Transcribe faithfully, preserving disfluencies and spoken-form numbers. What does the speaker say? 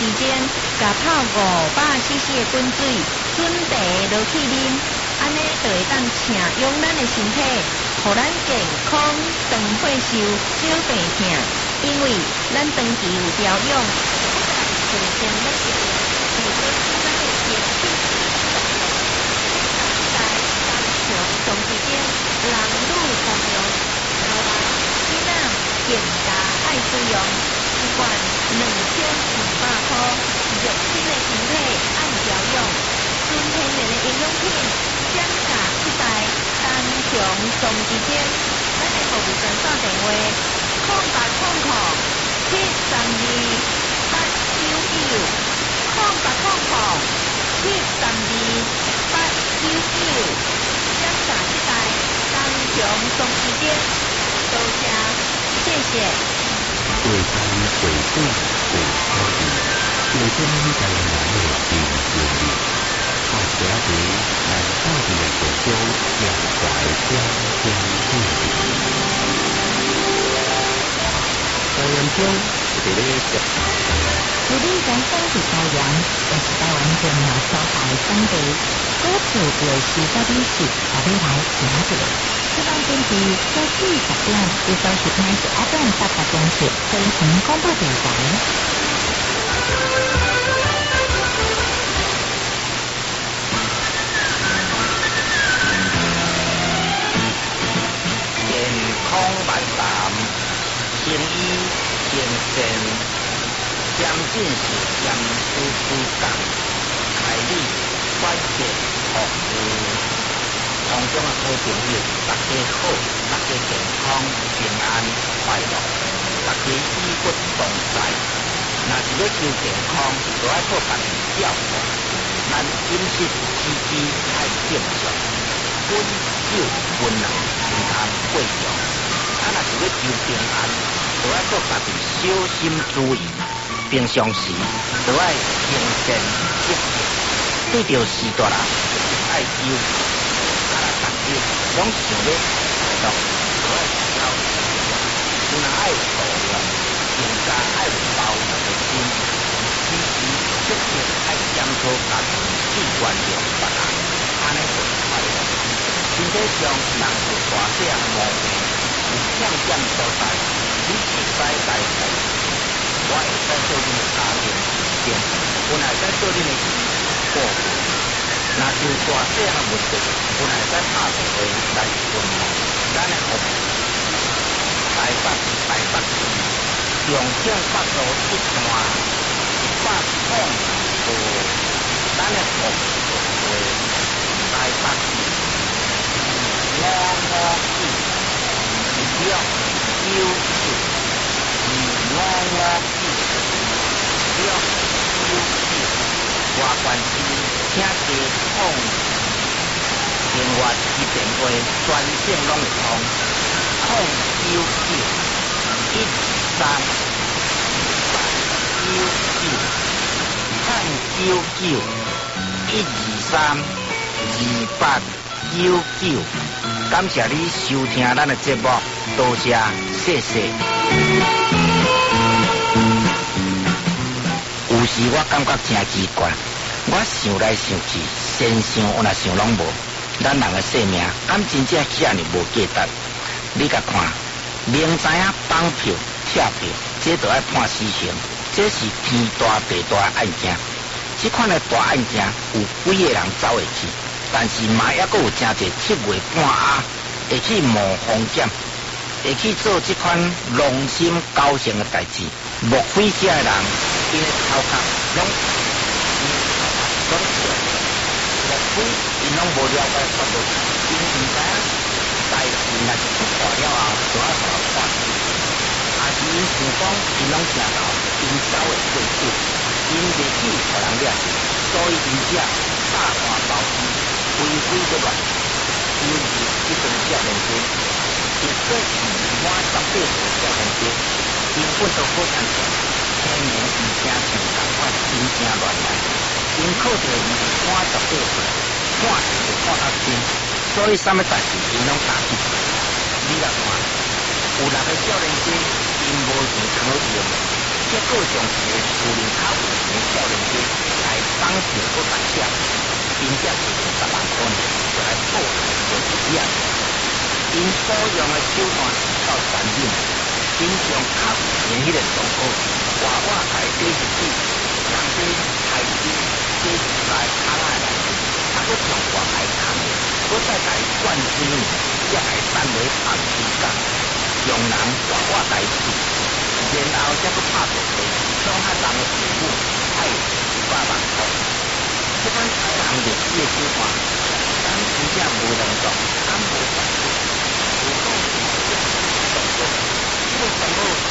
时间，甲泡五百 C C 的滚水，准茶落去啉，安尼就会当请用咱的身体，互咱健康，长岁寿，少病痛。因为咱长期有调养，首先要是是说咱的身体。长时间，人女同用，老人、囡仔、健家爱使用，一罐两千五百块，肉身的身体爱调养，纯天然的营养品，享受一代，单雄长时间，咱的服务专线电话：空八空空七三二八九九，空八空空七三二八九九。享受一代单雄长时间，多谢，谢谢。 为山为水为草地，为这每个人的平平地，好社会来到底的各种关怀点点滴滴。台湾中一个接。如你在生是太阳，也是台湾重要所在产地，果子为四十美食，大家来听一下。希望今天在四十点，接收收听是 F M 八八点七，飞行广播电台。健康万达，生医精神。渐进是严师傅讲，开理关键服务。从中啊，好朋友，大家好，大家健康、平安、快乐，大家医骨同在。若是要求健康，就要做家己照顾。咱饮食起居爱正常，温酒温能，唔通过量。啊，若是要求平安，就要做家己小心注意。平常时就爱精神积极，对着时大人爱忧，啊啦，大家拢想要快乐，就爱交有人爱度量，更加爱有包容的心，时时刻刻爱检讨家己，去原谅别人，安尼就快乐。身体上人有大小毛病，有欠欠所在，你实在来看。我会使做恁的家庭医生，阮会使做恁的顾问。若是有大细项问题，阮会使打电话来询问咱的服务。台北台北市重庆北路一段一百空五，咱的服务为台北市五五一六九九。五五一六九九，外关市请加控电话及电话专线拢会通，控九九一二三八九九，控九九一二三二八九九。感谢你收听咱的节目，多谢，谢谢。有时我感觉真奇怪，我想来想去，先想我若想拢无。咱人的生命，敢真正遐尔无价值？你甲看，明知影绑票、跳票，这都要判死刑，这是天大地大案件。这款的大案件，有几个人走会去，但是嘛，也阁有真侪七月半啊，会去冒风险，会去做这款良心高尚的代志。莫非这的人，因为头壳拢，因拢错，莫非因拢无了解法律，因唔知影代志若是出大了后，就要互人判死。还是因想讲，因拢听到，因走会过去，因袂去互人掠去，所以因只大换包机，规规个乱，因为这种少年家，亦说是满十八岁少年家。根本都好像像天然而且像同款真正乱来，因靠着伊满十八岁，判就判到轻，所以什么代志因拢担起。你来看，有六个少年家因无钱考研， 结果将一个树林口有钱的少年家来绑票搁大写，并且是十万块呢，就来报来做一样。因所用的手段到残忍，因将较有钱迄个状况活活来解入去，让这害死这来卡来来去，啊，搁将活来扛的，搁再来灌水呢，才来等落后时间，让人活活来死。然后才搁拍落地，伤害人的父母，害一百万块。这款杀人历史的手段，但真正无能动，敢无办法。有讲是这样动作，这个全部。